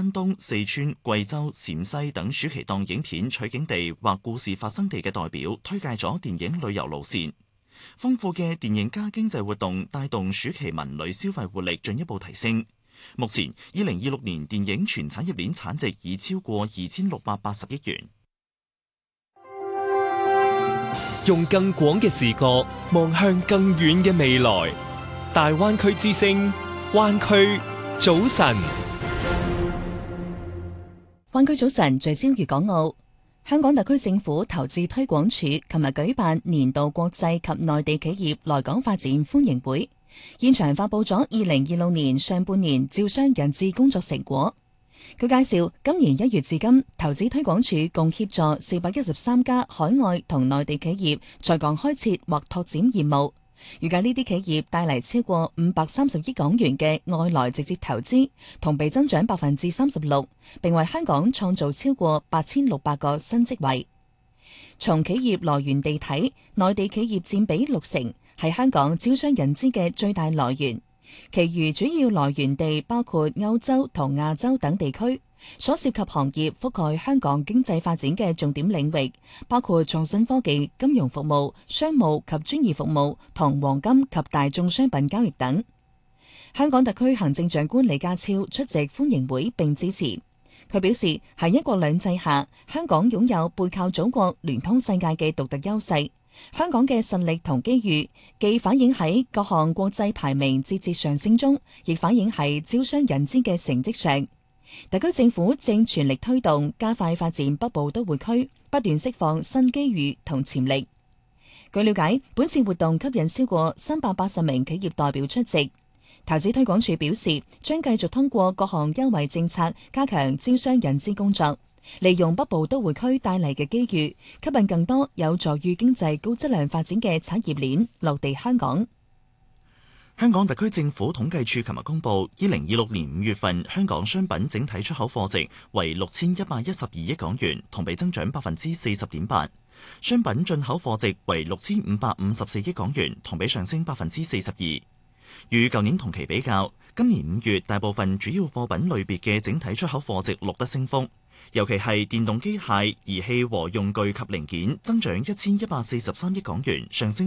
山東、四川、貴州、陝西等暑期檔影片取景地或故事發生地嘅代表推介咗電影旅遊路線。豐富嘅電影加經濟活動帶動暑期文旅消費活力進一步提升。目前2026年電影全產業鏈產值已超過2680億元。 用更廣嘅視角望向更遠嘅未來。大灣區之聲，灣區早晨。 灣區早晨聚焦粵港澳。香港特區政府投資推廣署琴日舉辦年度國際及內地企業來港發展歡迎會，現場發佈咗2026年上半年招商引資工作成果。佢介紹今年1月至今，投資推廣署共協助413家海外同內地企業在港開設或拓展業務，預計呢啲企業帶嚟超過530億港元嘅外來直接投資，同比增長36%，並為香港創造超過8600個新職位。從企業來源地睇，內地企業佔比60%，係香港招商引資嘅最大來源。其餘主要來源地包括歐洲同亞洲等地區，所涉及行業覆蓋香港經濟發展嘅重點領域，包括創新科技、金融服務、商務及專業服務同黃金及大宗商品交易等。香港特區行政長官李家超出席歡迎會並致辭，佢表示喺一國兩制下，香港擁有背靠祖國、聯通世界嘅獨特優勢。香港嘅實力同機遇，既反映喺各項國際排名節節上升中，亦反映喺招商引資嘅成績上。特區政府正全力推動加快發展北部都會區，不斷釋放新機遇同潛力。據了解，本次活動吸引超過380名企業代表出席。投資推廣署表示，將繼續通過各項優惠政策，加強招商引資工作。利用北部都會區帶嚟嘅機遇，吸引更多有助於經濟高質量發展嘅產業鏈落地香港。 香港特區政府統計處琴日公布，2026年5月份香港商品整體出口貨值為6112億港元，同比增長40.8%；商品進口貨值為6554億港元，同比上升42%。與舊年同期比較，今年5月大部分主要貨品類別嘅整體出口貨值錄得升幅。尤其係電動機械、儀器和用具及零件增長1143億港元，上升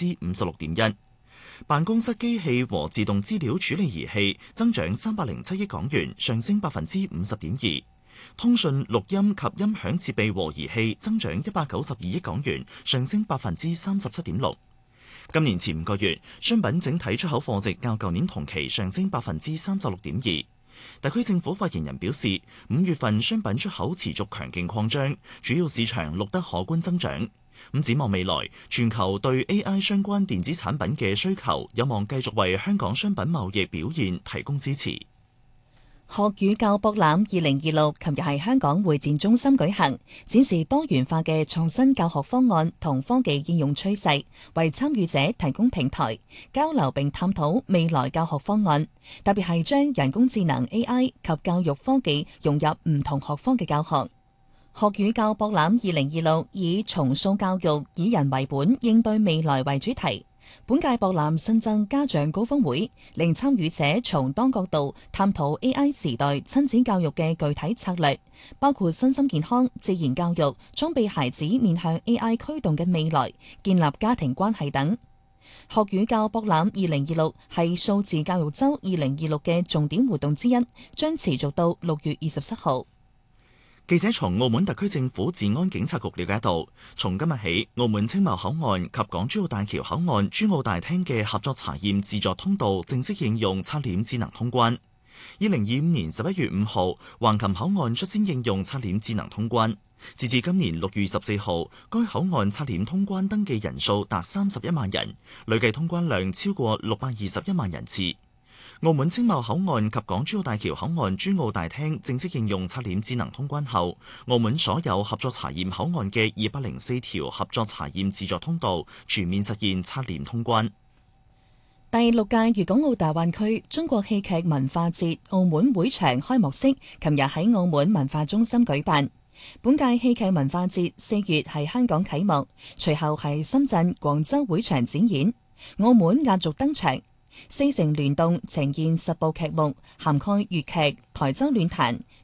56.1%；辦公室機器和自動資料處理儀器增長307億港元，上升50.2%；通訊、錄音及音響設備和儀器增長192億港元，上升37.6%。今年前5個月，商品整體出口貨值較舊年同期上升36.2%。特區政府發言人表示，5月份商品出口持續強勁擴張，主要市場錄得可觀增長。展望未來，全球對 AI 相關電子產品嘅需求有望繼續為香港商品貿易表現提供支持。 學與教博覽2026琴日喺香港會展中心舉行，展示多元化嘅創新教學方案同科技應用趨勢，為參與者提供平台交流並探討未來教學方案，特別係將人工智能 AI 及教育科技融入唔同學科嘅教學。學與教博覽2026以重塑教育、以人為本、應對未來為主題。本屆博覽新增家長高峰會，令參與者從多角度探討 AI 時代親子教育嘅具體策略，包括身心健康、自然教育、裝備孩子面向 AI 驅動嘅未來、建立家庭關係等。學與教博覽2026係數字教育週2026嘅重點活動之一，將持續到6月27號。 記者從澳門特區政府治安警察局了解到，從今日起，澳門青茂口岸及港珠澳大橋口岸珠澳大廳嘅合作查驗自助通道正式應用刷臉智能通關。2025年11月5號，橫琴口岸率先應用刷臉智能通關。截至今年6月14號，該口岸刷臉通關登記人數達31萬人，累計通關量超過621萬人次。澳門青茂口岸及港珠澳大橋口岸珠澳大廳正式應用刷臉智能通關後，澳門所有合作查驗口岸嘅204條合作查驗自助通道全面實現刷臉通關。 第6屆粵港澳大灣區中國戲劇文化節澳門會場開幕式琴日喺澳門文化中心舉辦。本屆戲劇文化節4月喺香港啟幕，隨後係深圳、廣州會場展演，澳門壓軸登場。4城聯動呈現10部劇目，涵蓋粵劇、台州論壇、